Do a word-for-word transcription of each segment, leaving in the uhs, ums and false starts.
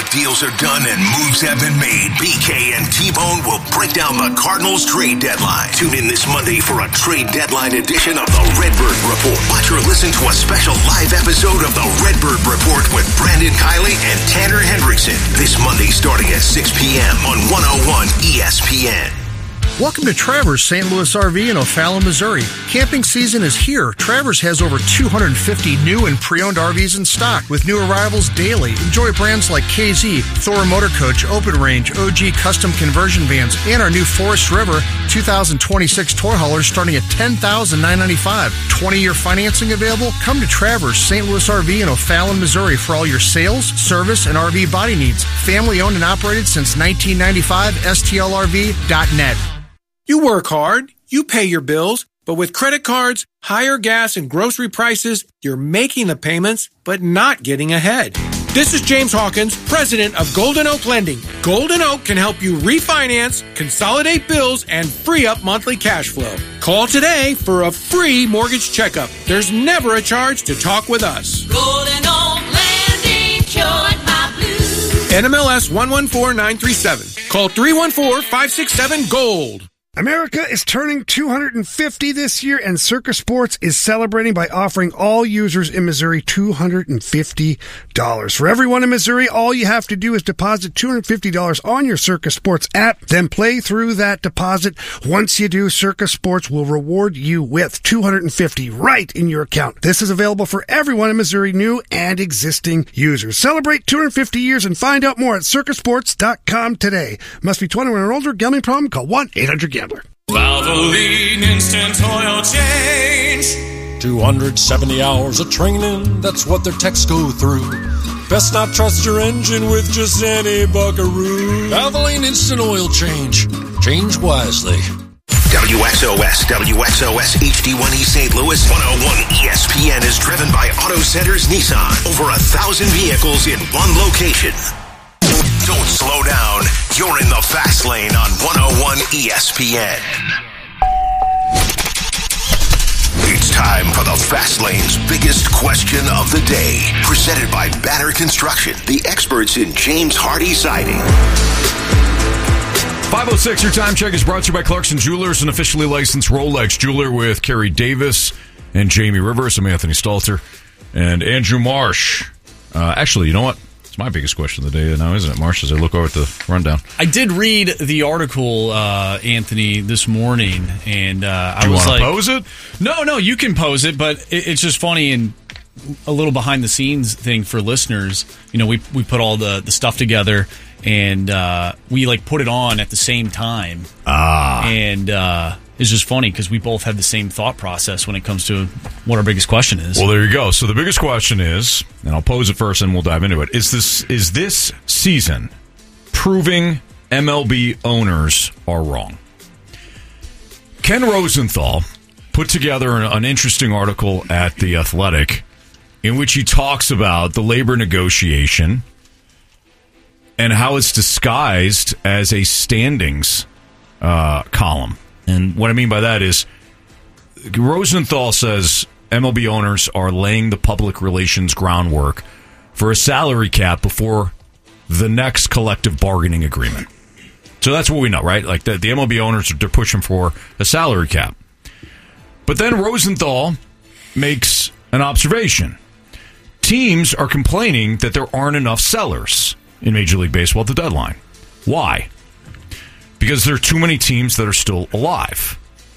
deals are done and moves have been made, B K and T-Bone will break down the Cardinals trade deadline. Tune in this Monday for a trade deadline edition of the Redbird Report. Watch or listen to a special live episode of the Redbird Report with Brandon Kiley and Tanner Hendrickson. This Monday starting at six p.m. on one oh one E S P N. Welcome to Travers Saint Louis R V in O'Fallon, Missouri. Camping season is here. Travers has over two hundred fifty new and pre-owned R Vs in stock with new arrivals daily. Enjoy brands like K Z, Thor Motor Coach, Open Range, O G Custom Conversion Vans, and our new Forest River two thousand twenty-six tour haulers starting at ten thousand nine hundred ninety-five dollars. twenty-year financing available? Come to Travers Saint Louis R V in O'Fallon, Missouri for all your sales, service, and R V body needs. Family owned and operated since nineteen ninety-five. S T L R V dot net. You work hard, you pay your bills, but with credit cards, higher gas and grocery prices, you're making the payments, but not getting ahead. This is James Hawkins, president of Golden Oak Lending. Golden Oak can help you refinance, consolidate bills, and free up monthly cash flow. Call today for a free mortgage checkup. There's never a charge to talk with us. Golden Oak Lending, cured my blues. N M L S one one four nine three seven. Call three one four, five six seven, GOLD. America is turning two hundred fifty this year, and Circa Sports is celebrating by offering all users in Missouri two hundred fifty dollars. For everyone in Missouri, all you have to do is deposit two hundred fifty dollars on your Circa Sports app, then play through that deposit. Once you do, Circa Sports will reward you with two hundred fifty dollars right in your account. This is available for everyone in Missouri, new and existing users. Celebrate two hundred fifty years and find out more at circa sports dot com today. Must be twenty-one or older. Gambling problem? Call one eight hundred gambler. Valvoline Instant Oil Change. two hundred seventy hours of training, that's what their techs go through. Best not trust your engine with just any buckaroo. Valvoline Instant Oil Change. Change wisely. W X O S, W X O S H D one E Saint Louis, one oh one E S P N is driven by Auto Centers Nissan. Over a thousand vehicles in one location. Don't slow down. You're in the fast lane on one oh one E S P N. It's time for the Fast Lane's biggest question of the day. Presented by Banner Construction, the experts in James Hardy Siding. five oh six, your time check is brought to you by Clarkson Jewelers, an officially licensed Rolex jeweler with Kerry Davis and Jamie Rivers. I'm Anthony Stalter and Andrew Marsh. Uh, actually, you know what? It's my biggest question of the day now, isn't it, Marsh, as I look over at the rundown? I did read the article, uh, Anthony, this morning, and uh, I Do you was want like... to pose it? No, no, you can pose it, but it, it's just funny and a little behind-the-scenes thing for listeners. You know, we we put all the, the stuff together, and uh, we, like, put it on at the same time. Ah. And... Uh, It's just funny because we both have the same thought process when it comes to what our biggest question is. Well, there you go. So the biggest question is, and I'll pose it first and we'll dive into it, is this is this season proving M L B owners are wrong? Ken Rosenthal put together an, an interesting article at The Athletic in which he talks about the labor negotiation and how it's disguised as a standings uh, column. And what I mean by that is Rosenthal says M L B owners are laying the public relations groundwork for a salary cap before the next collective bargaining agreement. So that's what we know, right? Like the, the M L B owners, they're pushing for a salary cap. But then Rosenthal makes an observation. Teams are complaining that there aren't enough sellers in Major League Baseball at the deadline. Why? Because there are too many teams that are still alive.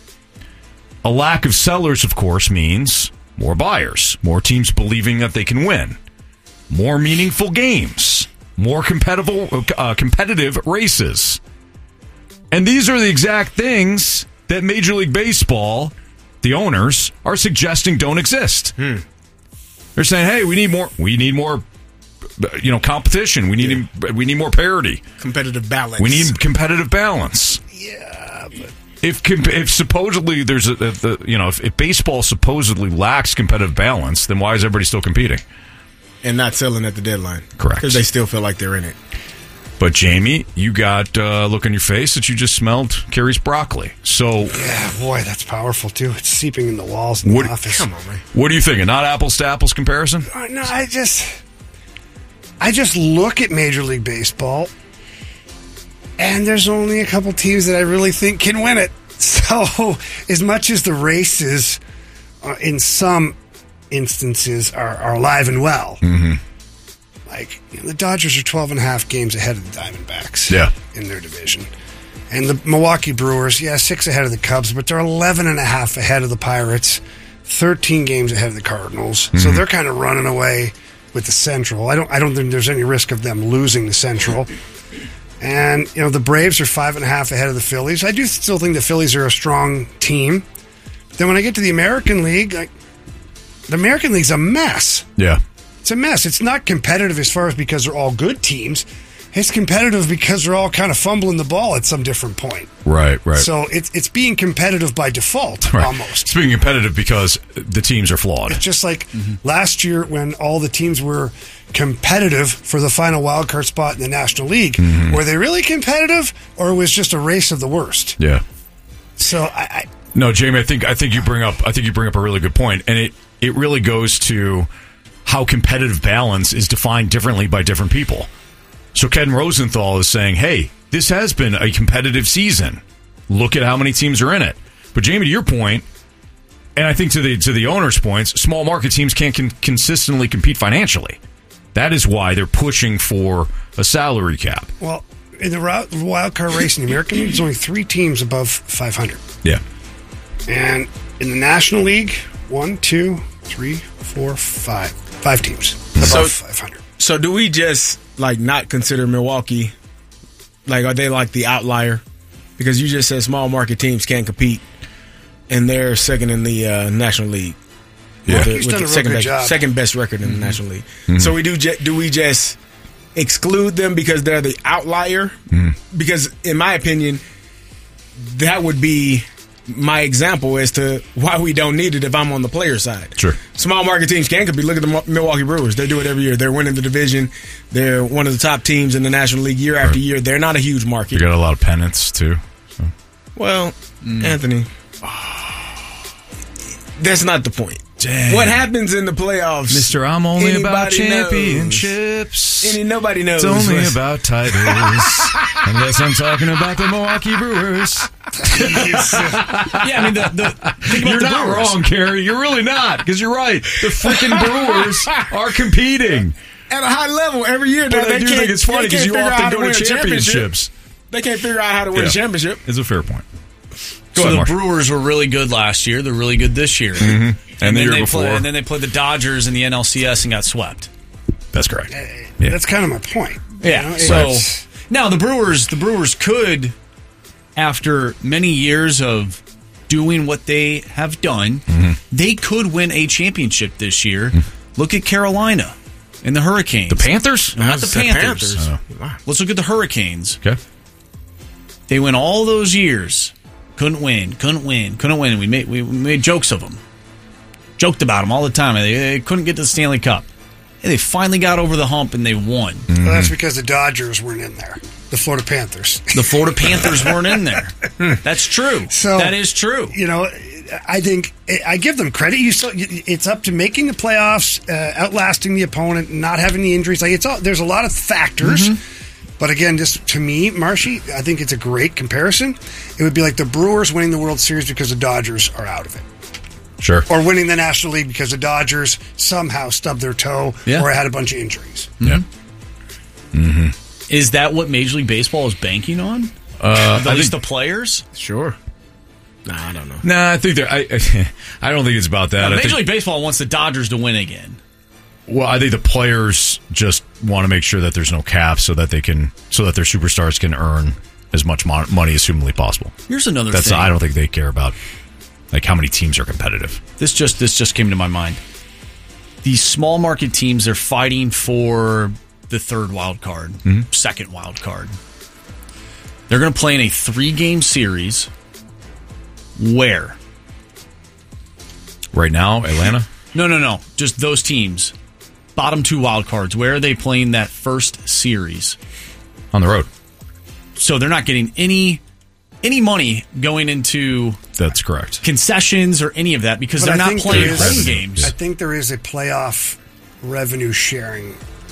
A lack of sellers, of course, means more buyers, more teams believing that they can win, more meaningful games, more competitive, uh, competitive races. And these are the exact things that Major League Baseball, the owners, are suggesting don't exist. Hmm. They're saying, hey, we need more, we need more you know, competition. We need yeah. we need more parity. Competitive balance. We need competitive balance. Yeah, but if if supposedly there's a, a the, you know if, if baseball supposedly lacks competitive balance, then why is everybody still competing and not selling at the deadline? Correct, because they still feel like they're in it. But Jamie, you got a uh, look on your face that you just smelled Kerry's broccoli. So yeah, boy, that's powerful too. It's seeping in the walls in what, the office. Come on, man. What are you thinking? Not apples to apples comparison? Uh, no, I just. I just look at Major League Baseball, and there's only a couple teams that I really think can win it. So, as much as the races, uh, in some instances, are, are alive and well, Mm-hmm. like you know, the Dodgers are twelve and a half games ahead of the Diamondbacks Yeah. in their division. And the Milwaukee Brewers, yeah, six ahead of the Cubs, but they're eleven and a half ahead of the Pirates, thirteen games ahead of the Cardinals. So Mhm. they're kind of running away with the Central. I don't I don't think there's any risk of them losing the Central. And, you know, the Braves are five and a half ahead of the Phillies. I do still think the Phillies are a strong team. Then when I get to the American League, like, the American League's a mess. Yeah. It's a mess. It's not competitive as far as because they're all good teams. It's competitive because they're all kind of fumbling the ball at some different point. Right, right. So it's it's being competitive by default, Right. almost. It's being competitive because the teams are flawed. It's just like last year when all the teams were competitive for the final wild card spot in the National League. Mhm. Were they really competitive, or was it just a race of the worst? Yeah. So I, I No, Jamie, I think I think you bring up I think you bring up a really good point, and it it really goes to how competitive balance is defined differently by different people. So Ken Rosenthal is saying, "Hey, this has been a competitive season. Look at how many teams are in it." But Jamie, to your point, and I think to the to the owners' points, small market teams can't con- consistently compete financially. That is why they're pushing for a salary cap. well in the ro- wild card race in the American League, there's only three teams above five hundred. Yeah. And in the National League, one, two, three, four, five. Five teams above So- five hundred. So do we just like not consider Milwaukee? Like, are they like the outlier? Because you just said small market teams can't compete, and they're second in the uh, National League. Yeah. With the, He's with done the a real second good best, job. second best record in the National League. Mhm. So we do ju- do we just exclude them because they're the outlier? Mhm. Because in my opinion, that would be my example as to why we don't need it if I'm on the player side. Sure. Small market teams can compete. Look at the Mo- Milwaukee Brewers. They do it every year. They're winning the division. They're one of the top teams in the National League year after year. They're not a huge You market. got a lot of pennants too. So. Well, Anthony, that's not the point. Dang. What happens in the playoffs, Mister I'm only about anybody knows. championships. Any nobody knows. It's only what's- about titles. Unless I'm talking about the Milwaukee Brewers. Yeah, I mean, the, the, think about You're the not Brewers. wrong, Kerry. You're really not, because you're right. The freaking Brewers are competing. at a high level every year. But they I do can't- think it's funny they because can't you figure out how often go win to a championship. championships. They can't figure out how to win Yeah. a championship. It's a fair point. So Go ahead, the Mark. Brewers were really good last year. They're really good this year. Mhm. And, And, the then year they before. play, and then they played the Dodgers in the N L C S and got swept. That's correct. Yeah. That's kind of my point. Yeah. You know, so it's- now the Brewers, the Brewers could, after many years of doing what they have done, Mm-hmm. they could win a championship this year. Look at Carolina and the Hurricanes. The Panthers? Not the The Panthers. Panthers. Oh. Let's look at the Hurricanes. Okay. They went all those years, couldn't win, couldn't win, couldn't win. We made we made jokes of them, joked about them all the time. They, they couldn't get to the Stanley Cup. And they finally got over the hump and they won. Mm-hmm. Well, that's because the Dodgers weren't in there. The Florida Panthers. The Florida Panthers weren't in there. That's true. So that is true. You know, I think I give them credit. You still, it's up to making the playoffs, uh, outlasting the opponent, not having the injuries. Like it's all, there's a lot of factors. Mm-hmm. But again, just to me, Marshy, I think it's a great comparison. It would be like the Brewers winning the World Series because the Dodgers are out of it. Sure. Or winning the National League because the Dodgers somehow stubbed their toe Yeah. or had a bunch of injuries. Yeah. Mm-hmm. Is that what Major League Baseball is banking on? Uh, At I least think- the players? Sure. Nah, I don't know. Nah, I think they're. I, I don't think it's about that. Now, I Major think, League Baseball wants the Dodgers to win again. well, I think the players just want to make sure that there's no cap, so that they can, so that their superstars can earn as much mon- money as humanly possible. Here's another That's. thing. I don't think they care about like how many teams are competitive. This just this just came to my mind. These small market teams are fighting for the third wild card, Mhm. second wild card. They're going to play in a three-game series. Where? Right now, Atlanta. No, no, no. Just those teams. Bottom two wild cards. Where are they playing that first series? On the road. So they're not getting any any money going into That's correct. concessions or any of that because But they're I not think playing there home is- games. I think there is a playoff revenue sharing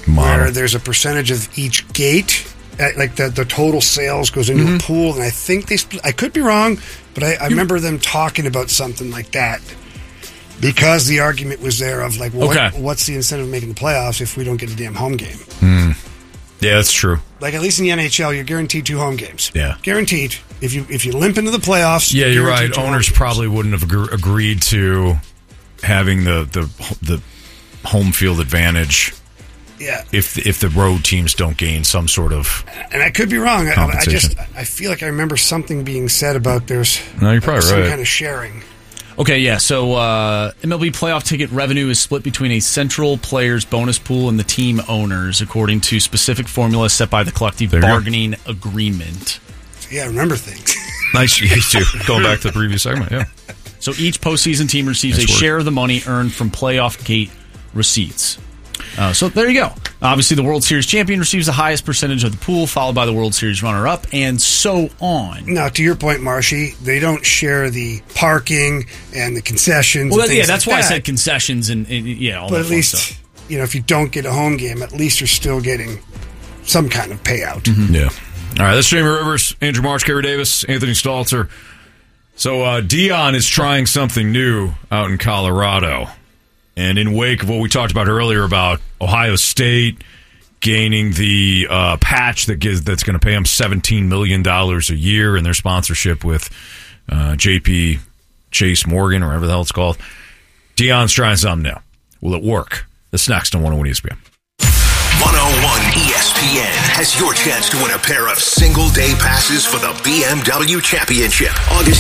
Model. where there's a percentage of each gate. uh, Like the, the total sales goes into Mm-hmm. a pool, and I think they. Split, I could be wrong, but I, I remember them talking about something like that because the argument was there of like, well, Okay. what, what's the incentive of making the playoffs if we don't get a damn home game? Yeah, that's true. Like at least in the N H L, you're guaranteed two home games. Yeah. Guaranteed. If you if you limp into the playoffs, Yeah, you're right. guaranteed two home Owners games. probably wouldn't have agr- agreed to having the, the the home field advantage Yeah, if if the road teams don't gain some sort of. and I could be wrong. I, I Compensation. just I feel like I remember something being said about there's No, you're probably some right. kind of sharing. Okay, yeah. So uh, M L B playoff ticket revenue is split between a central players bonus pool and the team owners, according to specific formulas set by the collective There you go. bargaining agreement. Yeah, I remember things. Nice, you too. Going back to the previous segment, yeah. So each postseason team receives Nice a work. share of the money earned from playoff gate receipts. Uh, so there you go. Obviously, the World Series champion receives the highest percentage of the pool, followed by the World Series runner-up, and so on. Now, to your point, Marshy, they don't share the parking and the concessions. Well, and that- yeah, things that's like why I that. said concessions and, and yeah, all But that at fun least, stuff. you know, if you don't get a home game, at least you're still getting some kind of payout. Mm-hmm. Yeah. All right, that's Jamie Rivers, Andrew March, Kerry Davis, Anthony Stalter. So uh, Dion is trying something new out in Colorado. And in wake of what we talked about earlier about Ohio State gaining the uh, patch that gives that's going to pay them seventeen million dollars a year in their sponsorship with uh, J P Chase Morgan, or whatever the hell it's called, Dion's trying something new. Will it work? That's next on one oh one E S P N. one oh one E S P N has your chance to win a pair of single-day passes for the B M W Championship. August